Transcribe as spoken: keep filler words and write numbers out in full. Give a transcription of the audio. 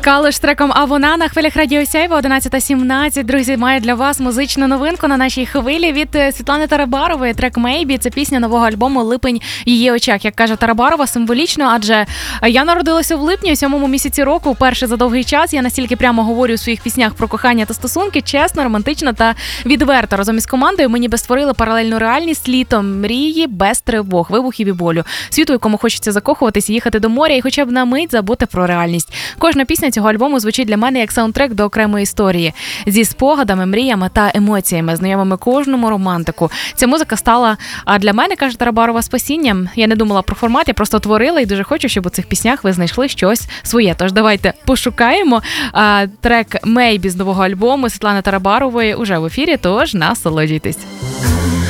Калуш з треком «А вона» на хвилях Радіо Сяйва, одинадцята сімнадцять. Друзі, має для вас музичну новинку на нашій хвилі від Світлани Тарабарової. Трек «Maybe» – це пісня нового альбому «Липень в її очах». Як каже Тарабарова, символічно, адже я народилася в липні, у сьомому місяці року, вперше за довгий час. Я настільки прямо говорю у своїх піснях про кохання та стосунки, чесно, романтично та відверто. Разом із командою ми ніби створили паралельну реальність літом, мрії без тривог, вибухів і болю. Світу, якому хочеться закохуватись, їхати до моря і хоча б на мить забути про реальність. Кожна пісня цього альбому звучить для мене як саундтрек до окремої історії. Зі спогадами, мріями та емоціями, знайомими кожному романтику. Ця музика стала для мене, каже Тарабарова, спасінням. Я не думала про формат, я просто творила і дуже хочу, щоб у цих піснях ви знайшли щось своє. Тож давайте пошукаємо а, трек «Maybe» з нового альбому Світлани Тарабарової уже в ефірі, тож насолоджуйтесь.